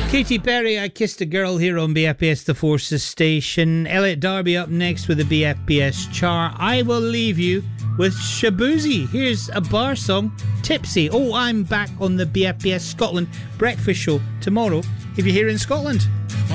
Katy Perry, I Kissed a Girl here on BFBS The Forces station. Elliot Darby up next with the BFBS chart. I will leave you with Shabuzi. Here's a bar song, Tipsy. Oh, I'm back on the BFBS Scotland breakfast show tomorrow if you're here in Scotland.